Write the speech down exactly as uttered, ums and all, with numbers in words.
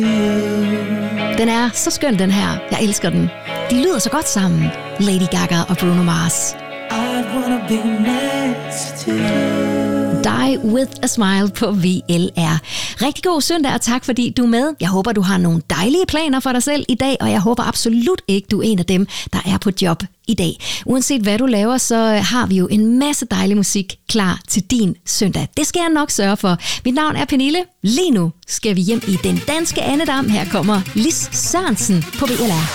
Den er så skøn, den her. Jeg elsker den. De lyder så godt sammen. Lady Gaga og Bruno Mars. I wanna be next to you. Die with a Smile på V L R. Rigtig god søndag, og tak fordi du er med. Jeg håber, du har nogle dejlige planer for dig selv i dag, og jeg håber absolut ikke, du er en af dem, der er på job i dag. Uanset hvad du laver, så har vi jo en masse dejlig musik klar til din søndag. Det skal jeg nok sørge for. Mit navn er Pernille. Lige nu skal vi hjem i den danske andedam. Her kommer Lis Sørensen på V L R.